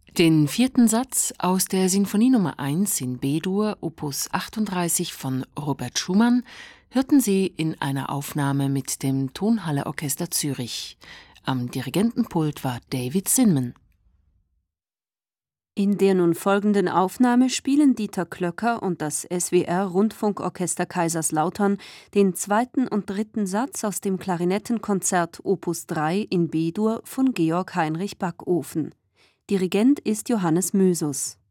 Den vierten Satz aus der Sinfonie Nummer 1 in B-Dur, Opus 38 von Robert Schumann, hörten Sie in einer Aufnahme mit dem Tonhalle Orchester Zürich. Am Dirigentenpult war David Zinman. In der nun folgenden Aufnahme spielen Dieter Klöcker und das SWR Rundfunkorchester Kaiserslautern den zweiten und dritten Satz aus dem Klarinettenkonzert Opus 3 in B-Dur von Georg Heinrich Backofen. Dirigent ist Johannes Mösus.